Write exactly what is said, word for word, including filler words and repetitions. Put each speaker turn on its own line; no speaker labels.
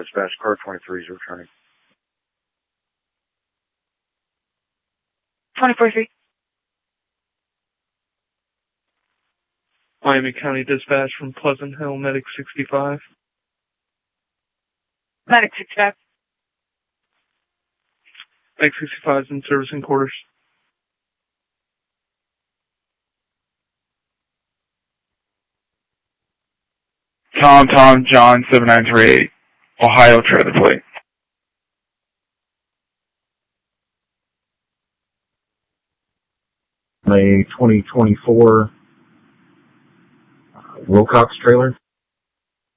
Dispatch, car twenty-three is returning.
twenty-four three.
Miami County Dispatch from Pleasant Hill, Medic sixty-five.
Medic sixty-five.
Medic sixty-five is in servicing quarters.
Tom, Tom, John, seven nine three eight, Ohio trailer plate.
A twenty twenty-four uh, Wilcox trailer.